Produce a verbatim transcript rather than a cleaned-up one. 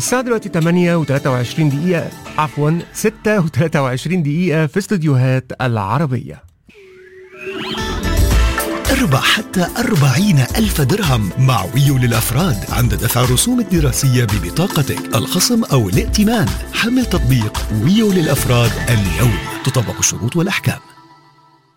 الساعة دلوقتي ثمانية وثلاثة وعشرين دقيقة، عفوا ستة وثلاثة وعشرين دقيقة في استوديوهات العربية. اربح حتى أربعين ألف درهم مع ويو للأفراد عند دفع الرسوم الدراسية ببطاقتك، الخصم أو الائتمان. حمل تطبيق ويو للأفراد اليوم، تطبق الشروط والأحكام.